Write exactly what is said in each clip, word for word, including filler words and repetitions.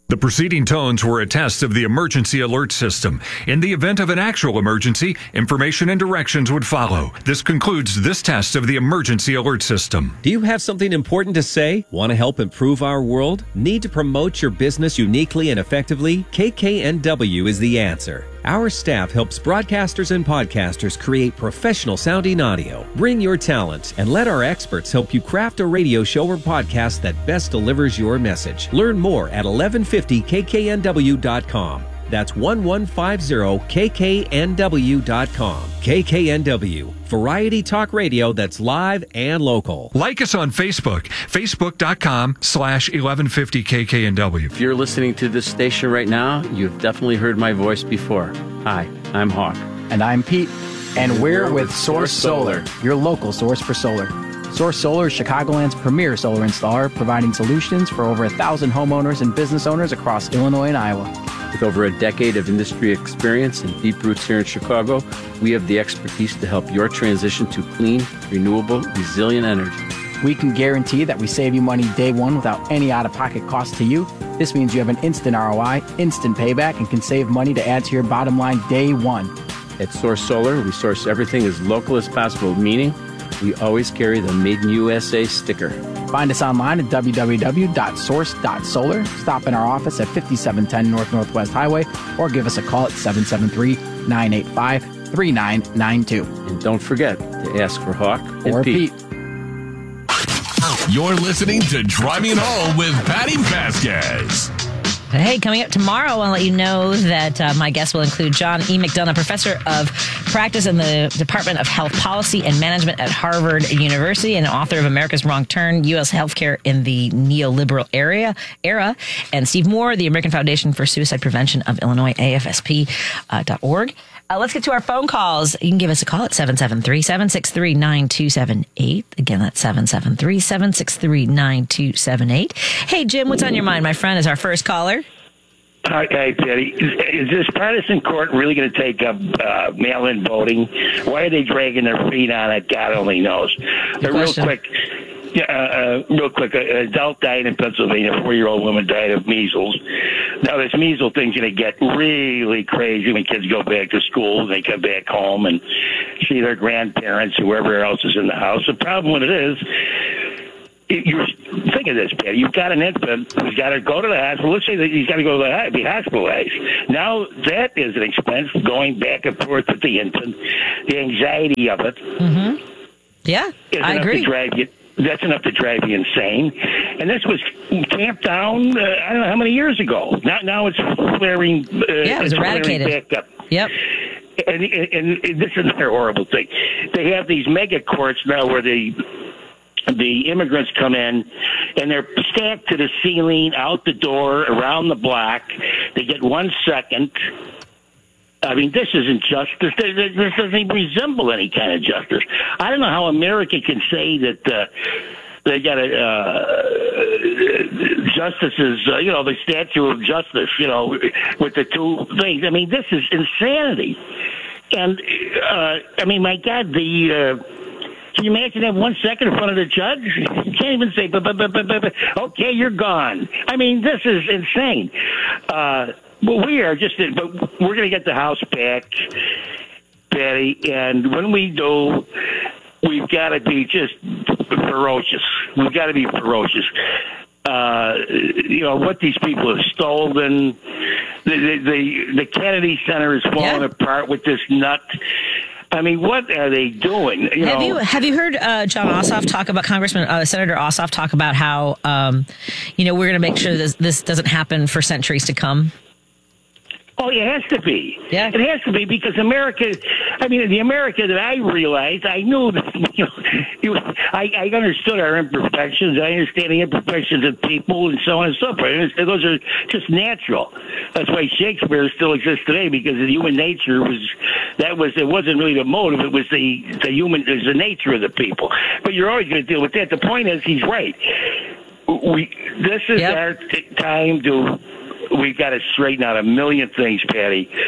The preceding tones were a test of the emergency alert system. In the event of an actual emergency, information and directions would follow. This concludes this test of the emergency alert system. Do you have something important to say? Want to help improve our world? Need to promote your business uniquely and effectively? K K N W is the answer. Our staff helps broadcasters and podcasters create professional sounding audio. Bring your talent and let our experts help you craft a radio show or podcast that best delivers your message. Learn more at eleven fifty K K N W dot com. That's eleven fifty K K N W dot com. K K N W, variety talk radio that's live and local. Like us on Facebook, facebook.com slash 1150 KKNW. If you're listening to this station right now, you've definitely heard my voice before. Hi, I'm Hawk. And I'm Pete. And we're with Source Solar, your local source for solar. Source Solar is Chicagoland's premier solar installer, providing solutions for over a thousand homeowners and business owners across Illinois and Iowa. With over a decade of industry experience and deep roots here in Chicago, we have the expertise to help your transition to clean, renewable, resilient energy. We can guarantee that we save you money day one without any out-of-pocket cost to you. This means you have an instant R O I, instant payback, and can save money to add to your bottom line day one. At Source Solar, we source everything as local as possible, meaning we always carry the Made in U S A sticker. Find us online at w w w dot source dot solar. Stop in our office at fifty-seven ten North Northwest Highway or give us a call at seven seven three, nine eight five, three nine nine two. And don't forget to ask for Hawk and Or Pete. Pete. You're listening to Driving Home with Patty Vasquez. Hey, coming up tomorrow, I want to let you know that uh, my guest will include John E. McDonough, professor of practice in the Department of Health Policy and Management at Harvard University and author of America's Wrong Turn, U S Healthcare in the Neoliberal Area, Era, and Steve Moore, the American Foundation for Suicide Prevention of Illinois, A F S P dot org. Uh, let's get to our phone calls. You can give us a call at seven seven three, seven six three, nine two seven eight. Again, that's seven seven three, seven six three, nine two seven eight. Hey, Jim, what's on your mind? My friend is our first caller. Hi, hi, Patty. Is, is this partisan court really going to take up uh, mail-in voting? Why are they dragging their feet on it? God only knows. But real quick, yeah, uh, uh, real quick, an adult died in Pennsylvania. A four-year-old woman died of measles. Now, this measles thing's going to get really crazy when kids go back to school and they come back home and see their grandparents, whoever else is in the house. The problem with it is, you think of this, Patty. You've got an infant who's got to go to the hospital. Let's say that he's got to go to the be hospitalized. Now that is an expense going back and forth with the infant. The anxiety of it. Mm-hmm. Yeah, I agree. To drive you, that's enough to drive you insane. And this was tamped down. Uh, I don't know how many years ago. Now, now it's flaring. Uh, yeah, it was eradicated. Back up. Yep. And, and, and this is another horrible thing. They have these mega courts now where they. The immigrants come in, and they're stacked to the ceiling, out the door, around the block. They get one second. I mean, this isn't justice. This doesn't even resemble any kind of justice. I don't know how America can say that uh, they got a uh, justice is, uh, you know, the statue of justice, you know, with the two things. I mean, this is insanity. And, uh, I mean, my God, the... Uh, Can you imagine that one second in front of the judge? You can't even say, but, but, but, but, but, okay, you're gone. I mean, this is insane. Uh, but we are just, but we're going to get the House back, Patty, and when we do, we've got to be just ferocious. We've got to be ferocious. Uh, you know, what these people have stolen. The, the, the, the Kennedy Center is falling yeah. apart with this nut. I mean, what are they doing? You have know, you have you heard uh, John Ossoff talk about Congressman uh, Senator Ossoff talk about how um, you know we're going to make sure this this doesn't happen for centuries to come? Oh, it has to be. Yeah, it has to be because America. I mean, the America that I realized, I knew that. You know, you, I, I understood our imperfections. I understand the imperfections of people and so on and so forth. And those are just natural. That's why Shakespeare still exists today because the human nature was that was it wasn't really the motive. It was the the human it was the nature of the people. But you're always going to deal with that. The point is, he's right. We this is yep. our t- time to. We've got to straighten out a million things, Patty. Uh,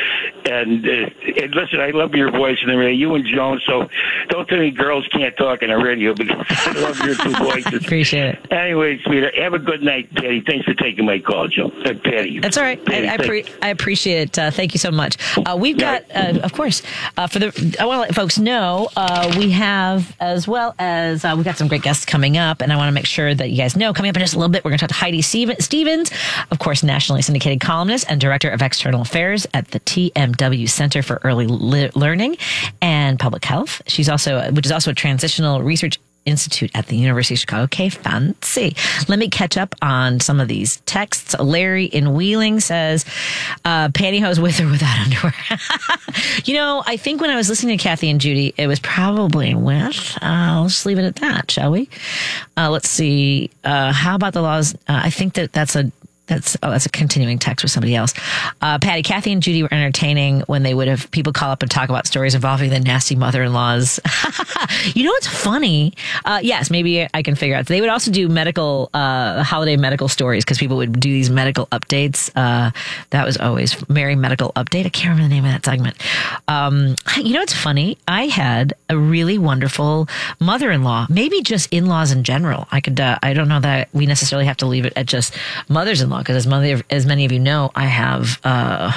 And, uh, and listen, I love your voice in the radio, you and Joan. So don't tell me girls can't talk on the radio because I love your two voices. Appreciate it. Anyway, sweetheart, have a good night, Patty. Thanks for taking my call, Joe. Uh, Patty. That's all right. Patty, I, I, pre- I appreciate it. Uh, thank you so much. Uh, we've got, uh, of course, uh, for the. I want to let folks know uh, we have, as well as uh, we've got some great guests coming up, and I want to make sure that you guys know coming up in just a little bit, we're going to talk to Heidi Stevens, of course, nationally syndicated columnist and director of external affairs at the T M W Center for Early Le- Learning and Public Health. She's also, which is also a transitional research Institute at the University of Chicago. Okay, fancy. Let me catch up on some of these texts. Larry in Wheeling says, uh, pantyhose with or without underwear. You know, I think when I was listening to Kathy and Judy, it was probably with. Uh, let's just leave it at that, shall we? Uh, let's see. Uh, how about the laws? Uh, I think that that's a That's oh, that's a continuing text with somebody else. Uh, Patty, Kathy, and Judy were entertaining when they would have people call up and talk about stories involving the nasty mother-in-laws. You know what's funny? Uh, yes, maybe I can figure out. They would also do medical, uh, holiday medical stories because people would do these medical updates. Uh, that was always Merry Medical Update. I can't remember the name of that segment. Um, you know what's funny? I had a really wonderful mother-in-law, maybe just in-laws in general. I could, uh, I don't know that we necessarily have to leave it at just mothers-in-law. Because as, mother, as many of you know, I have uh,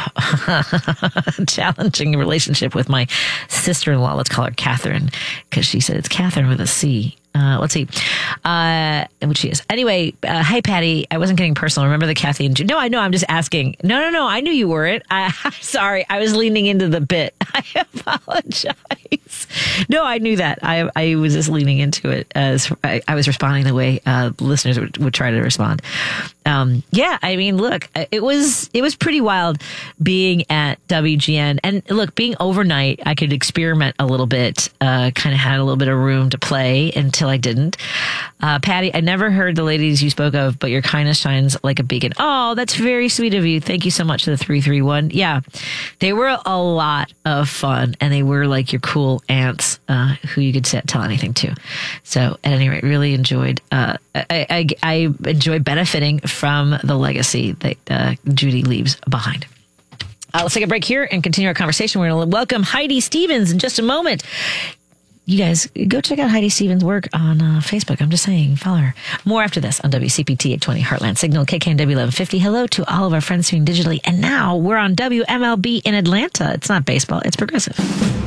a challenging relationship with my sister-in-law. Let's call her Catherine, because she said it's Catherine with a C. Uh, let's see, uh, which she is. Anyway, uh, hey, Patty, I wasn't getting personal. Remember the Kathy and Judy? No, I know. I'm just asking. No, no, no. I knew you weren't. I, I'm sorry. I was leaning into the bit. I apologize. No, I knew that. I I was just leaning into it as I, I was responding the way uh, listeners would, would try to respond. Um, yeah, I mean, look, it was it was pretty wild being at W G N. And look, being overnight, I could experiment a little bit, uh, kind of had a little bit of room to play until I didn't. Uh, Patty, I never heard the ladies you spoke of, but your kindness shines like a beacon. Oh, that's very sweet of you. Thank you so much to the three three one. Yeah, they were a lot of fun, and they were like your cool aunts uh, who you could tell anything to. So at any rate, really enjoyed, uh, I, I, I enjoy benefiting from the legacy that uh, Judy leaves behind. Uh, let's take a break here and continue our conversation. We're going to welcome Heidi Stevens in just a moment. You guys, go check out Heidi Stevens' work on uh, Facebook. I'm just saying, follow her. More after this on W C P T eight twenty Heartland Signal, K K N W eleven fifty. Hello to all of our friends streaming digitally. And now we're on W M L B in Atlanta. It's not baseball, it's progressive.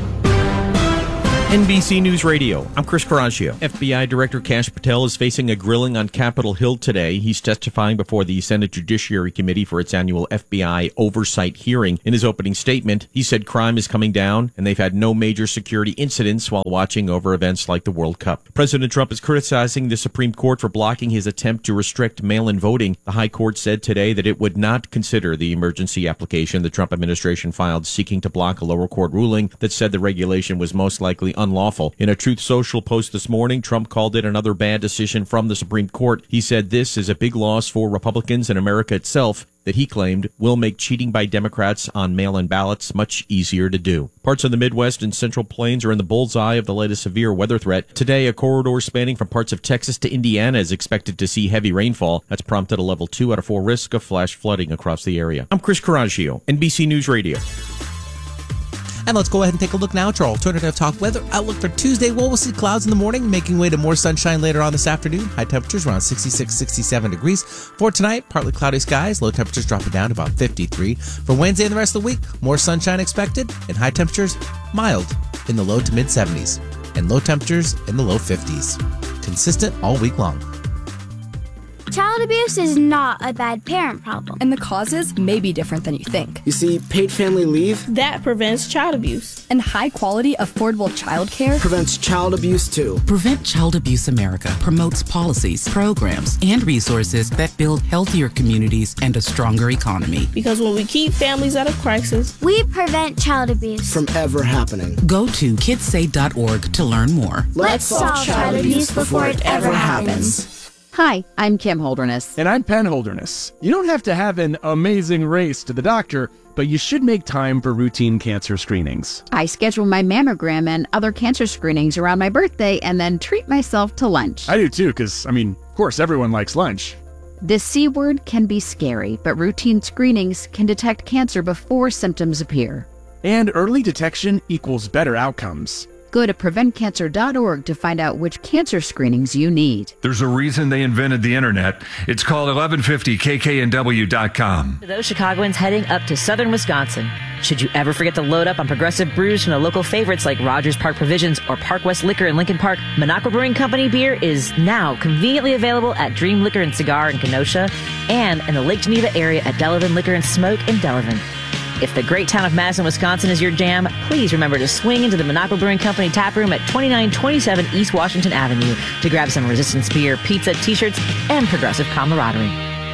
N B C News Radio, I'm Chris Coraggio. F B I Director Kash Patel is facing a grilling on Capitol Hill today. He's testifying before the Senate Judiciary Committee for its annual F B I oversight hearing. In his opening statement, he said crime is coming down and they've had no major security incidents while watching over events like the World Cup. President Trump is criticizing the Supreme Court for blocking his attempt to restrict mail-in voting. The High Court said today that it would not consider the emergency application the Trump administration filed seeking to block a lower court ruling that said the regulation was most likely unlawful. In a Truth Social post this morning, Trump called it another bad decision from the Supreme Court. He said this is a big loss for Republicans and America itself that he claimed will make cheating by Democrats on mail-in ballots much easier to do. Parts of the Midwest and Central Plains are in the bullseye of the latest severe weather threat. Today, a corridor spanning from parts of Texas to Indiana is expected to see heavy rainfall. That's prompted a level two out of four risk of flash flooding across the area. I'm Chris Coraggio, N B C News Radio. And let's go ahead and take a look now at our alternative talk weather outlook for Tuesday. Well, we'll see clouds in the morning, making way to more sunshine later on this afternoon. High temperatures around sixty-six, sixty-seven degrees. For tonight, partly cloudy skies, low temperatures dropping down to about fifty-three. For Wednesday and the rest of the week, more sunshine expected, and high temperatures mild in the low to mid seventies, and low temperatures in the low fifties. Consistent all week long. Child abuse is not a bad parent problem. And the causes may be different than you think. You see, paid family leave that prevents child abuse. And high-quality, affordable child care prevents child abuse, too. Prevent Child Abuse America promotes policies, programs, and resources that build healthier communities and a stronger economy. Because when we keep families out of crisis, we prevent child abuse from ever happening. Go to kids say dot org to learn more. Let's, Let's solve child abuse before it ever happens. Hi, I'm Kim Holderness. And I'm Penn Holderness. You don't have to have an amazing race to the doctor, but you should make time for routine cancer screenings. I schedule my mammogram and other cancer screenings around my birthday and then treat myself to lunch. I do too, because, I mean, of course, everyone likes lunch. The C word can be scary, but routine screenings can detect cancer before symptoms appear. And early detection equals better outcomes. Go to prevent cancer dot org to find out which cancer screenings you need. There's a reason they invented the internet. It's called eleven fifty K K N W dot com. To those Chicagoans heading up to southern Wisconsin, should you ever forget to load up on progressive brews from the local favorites like Rogers Park Provisions or Park West Liquor in Lincoln Park, Minocqua Brewing Company beer is now conveniently available at Dream Liquor and Cigar in Kenosha and in the Lake Geneva area at Delavan Liquor and Smoke in Delavan. If the great town of Madison, Wisconsin is your jam, please remember to swing into the Minocqua Brewing Company tap room at twenty-nine twenty-seven East Washington Avenue to grab some Resistance beer, pizza, t-shirts, and progressive camaraderie.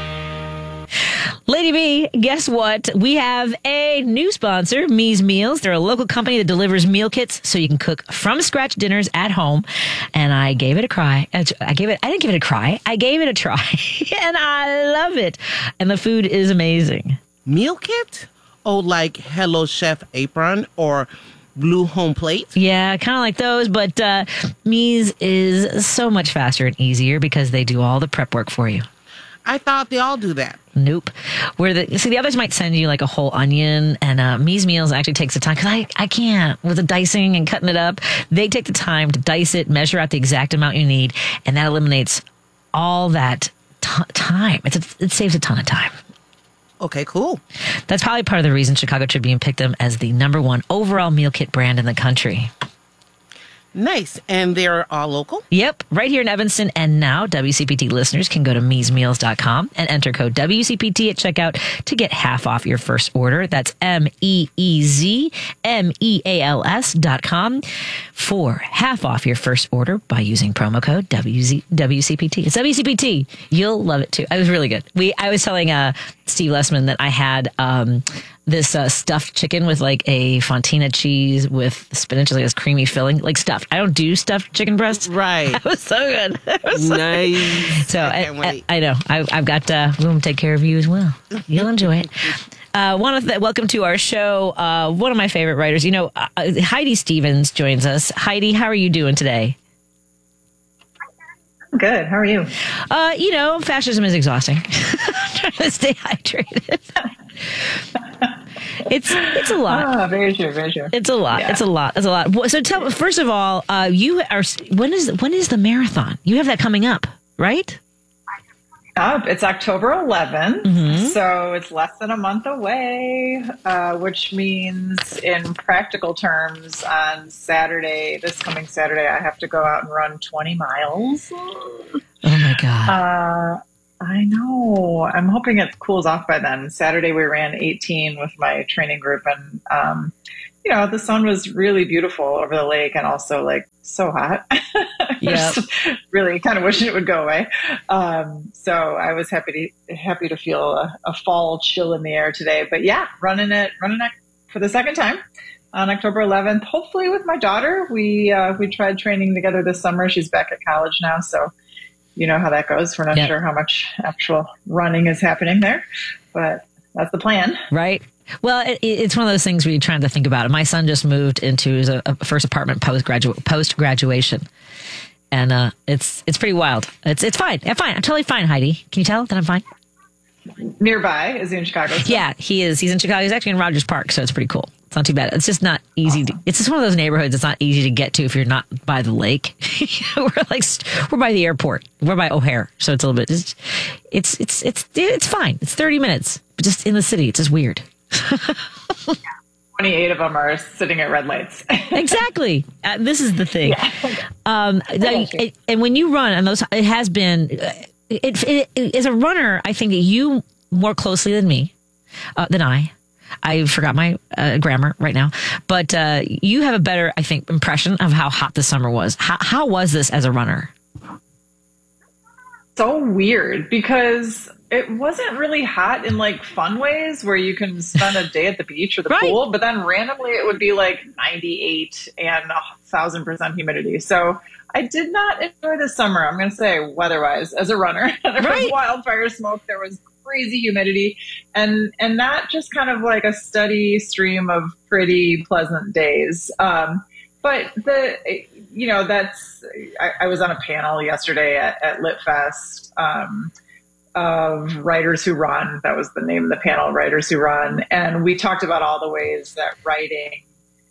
Lady B, guess what? We have a new sponsor, Me's Meals. They're a local company that delivers meal kits so you can cook from scratch dinners at home. And I gave it a cry. I gave it, I didn't give it a cry. I gave it a try. And I love it. And the food is amazing. Meal kit? Oh, like Hello Chef Apron or Blue Home Plate? Yeah, kind of like those, but uh, Me's is so much faster and easier because they do all the prep work for you. I thought they all do that. Nope. Where the see the others might send you like a whole onion, and uh, Me's Meals actually takes the time because I I can't with the dicing and cutting it up. They take the time to dice it, measure out the exact amount you need, and that eliminates all that t- time. It's a, it saves a ton of time. Okay, cool. That's probably part of the reason Chicago Tribune picked them as the number one overall meal kit brand in the country. Nice. And they're all local? Yep. Right here in Evanston. And now W C P T listeners can go to mees meals dot com and enter code W C P T at checkout to get half off your first order. That's M E E Z M E A L S dot com for half off your first order by using promo code W C P T. It's W C P T. You'll love it too. It was really good. We I was telling uh, Steve Lessman that I had um, this uh, stuffed chicken with like a fontina cheese with spinach, like this creamy filling, like stuffed. I don't do stuffed chicken breast. Right. That was so good. That was so nice. Good. So I, I, I know I, I've got uh, room to take care of you as well. You'll enjoy it. Uh, one of the, welcome to our show. Uh, one of my favorite writers, you know, uh, Heidi Stevens joins us. Heidi, how are you doing today? Good. How are you? Uh, you know, fascism is exhausting. I'm trying to stay hydrated. It's it's a lot. Oh, very true, very true. It's a lot. Yeah. It's a lot. It's a lot. So tell first of all, uh, you are when is when is the marathon? You have that coming up, right? Up. It's October eleventh, mm-hmm. so it's less than a month away, uh, which means in practical terms on Saturday, this coming Saturday, I have to go out and run twenty miles. Oh, my God. Uh, I know. I'm hoping it cools off by then. Saturday, we ran eighteen with my training group, and, um, you know, the sun was really beautiful over the lake and also, like, so hot. Yeah. Really kind of wishing it would go away. Um, so I was happy to happy to feel a, a fall chill in the air today. But yeah, running it running it for the second time on October eleventh. Hopefully with my daughter. We uh, we tried training together this summer. She's back at college now, so you know how that goes. We're not yep. sure how much actual running is happening there, but that's the plan. Right. Well, it, it's one of those things where you're trying to think about it. My son just moved into his a, a first apartment post graduate post graduation, and uh, it's it's pretty wild. It's it's fine. I'm fine. I'm totally fine, Heidi. Can you tell that I'm fine? Nearby, is he in Chicago? Still? Yeah, he is. He's in Chicago. He's actually in Rogers Park, so it's pretty cool. It's not too bad. It's just not easy. To, it's just one of those neighborhoods. It's not easy to get to if you're not by the lake. we're like we're by the airport. We're by O'Hare, so it's a little bit. It's it's it's it's, it's fine. It's thirty minutes, but just in the city, it's just weird. twenty-eight of them are sitting at red lights. Exactly. Uh, this is the thing. Yeah. Um, the, it, and when you run, and those, it has been, it, it, it, as a runner, I think that you more closely than me, uh, than I, I forgot my uh, grammar right now, but uh, you have a better, I think, impression of how hot the summer was. How, how was this as a runner? So weird because it wasn't really hot in like fun ways where you can spend a day at the beach or the right. pool, but then randomly it would be like ninety-eight and a thousand percent humidity. So I did not enjoy the summer, I'm going to say weather-wise as a runner. There right. was wildfire smoke. There was crazy humidity and, and not just kind of like a steady stream of pretty pleasant days. Um, but the, you know, that's, I, I was on a panel yesterday at, at LitFest, um, of Writers Who Run. That was the name of the panel, Writers Who Run. And we talked about all the ways that writing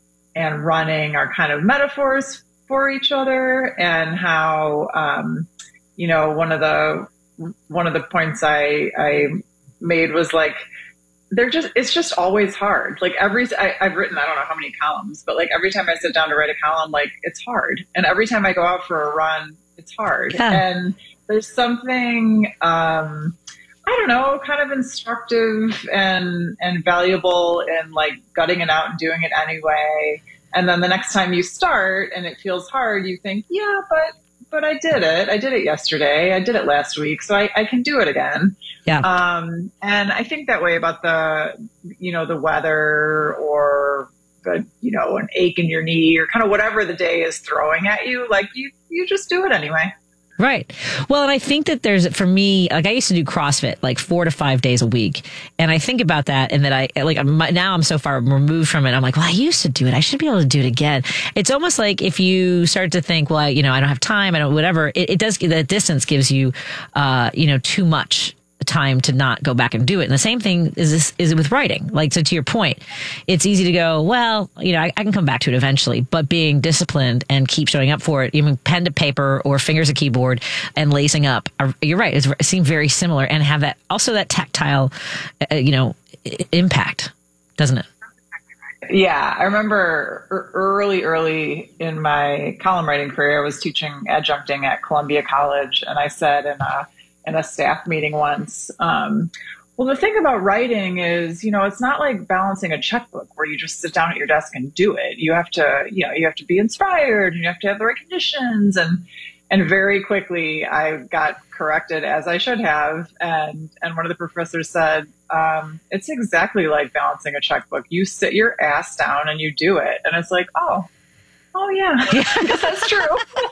and running are kind of metaphors for each other, and how, um, you know, one of the one of the points I, I made was like, they're just, it's just always hard. Like every, I, I've written, I don't know how many columns, but like every time I sit down to write a column, like it's hard. And every time I go out for a run, it's hard. Yeah. And there's something, um, I don't know, kind of instructive and, and valuable in like gutting it out and doing it anyway. And then the next time you start and it feels hard, you think, yeah, but but I did it. I did it yesterday. I did it last week. So I, I can do it again. Yeah. Um, and I think that way about the, you know, the weather or the, you know, an ache in your knee or kind of whatever the day is throwing at you. Like you, you just do it anyway. Right. Well, and I think that there's, for me, like I used to do CrossFit like four to five days a week. And I think about that and that I, like, I'm, now I'm so far removed from it. I'm like, well, I used to do it. I should be able to do it again. It's almost like if you start to think, well, I, you know, I don't have time, I don't, whatever, it, it does, that distance gives you, uh, you know, too much time to not go back and do it. And the same thing is this is with writing. Like, so to your point, it's easy to go, well, you know, I, I can come back to it eventually, but being disciplined and keep showing up for it, even pen to paper or fingers to keyboard and lacing up, are, you're right. It's, it seems very similar and have that, also that tactile, uh, you know, impact, doesn't it? Yeah, I remember early, early in my column writing career, I was teaching adjuncting at Columbia College, and I said in a in a staff meeting once, um, well, the thing about writing is, you know, it's not like balancing a checkbook where you just sit down at your desk and do it. You have to, you know, you have to be inspired and you have to have the right conditions. And, and very quickly I got corrected, as I should have. And, and one of the professors said, um, it's exactly like balancing a checkbook. You sit your ass down and you do it. And it's like, oh, Oh, yeah. I guess that's true.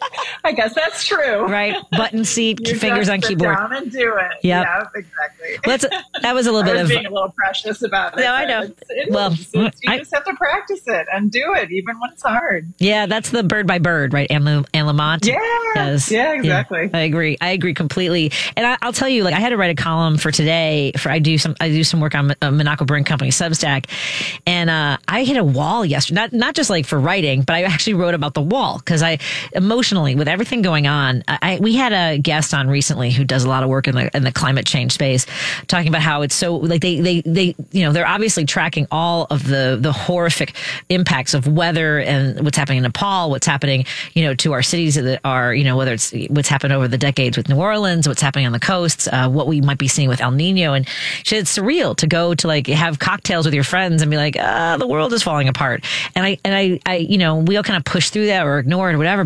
I guess that's true. Right. Button seat, you fingers just on sit keyboard. Down and do it. Yep. Yeah, exactly. Well, that was a little I bit was of being a little precious about it. No, I know. It's, it well, is. It's, you I, just have to practice it and do it, even when it's hard. Yeah, that's the bird by bird, right? Anne, Anne Lamott. Yeah. Does. Yeah, exactly. Yeah, I agree. I agree completely. And I, I'll tell you, like, I had to write a column for today. For I do some, I do some work on uh, Monaco Brewing Company Substack, and uh, I hit a wall yesterday. Not not just like for writing, but I actually wrote about the wall because I emotionally, with everything going on, I we had a guest on recently who does a lot of work in the in the climate change space, talking about how it's so like they they they you know they're obviously tracking all of the the horrific impacts of weather and what's happening in Nepal, what's happening you know to our cities that are you know whether it's what's happened over the decades with New Orleans, what's happening on the coasts, uh, what we might be seeing with El Nino, and she said it's surreal to go to like have cocktails with your friends and be like, ah, the world is falling apart, and I and I I you know we all kind of push through that or ignore it or whatever.